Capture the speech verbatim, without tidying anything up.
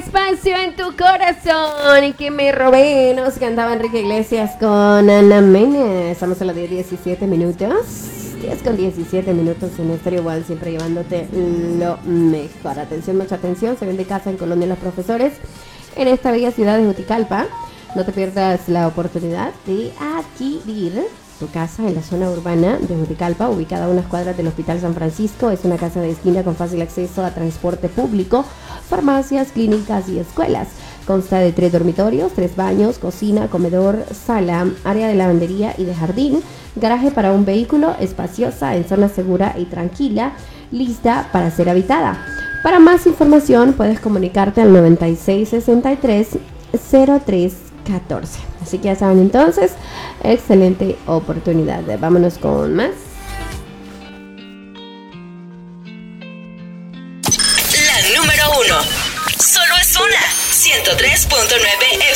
espacio en tu corazón y que me robé. Nos cantaba Enrique Iglesias con Ana Mena. Estamos a las diez diecisiete minutos. diez con diecisiete minutos en Estéreo Igual, siempre llevándote lo mejor. Atención, mucha atención. Se vende casa en Colonia Los Profesores, en esta bella ciudad de Juticalpa. No te pierdas la oportunidad de adquirir tu casa en la zona urbana de Juticalpa, ubicada a unas cuadras del Hospital San Francisco. Es una casa de esquina con fácil acceso a transporte público, farmacias, clínicas y escuelas. Consta de tres dormitorios, tres baños, cocina, comedor, sala, área de lavandería y de jardín, garaje para un vehículo, espaciosa, en zona segura y tranquila, lista para ser habitada. Para más información puedes comunicarte al noventa y seis sesenta y tres cero tres catorce. Así que ya saben, entonces, excelente oportunidad. Vámonos con más. La número uno. Solo es una. ciento tres punto nueve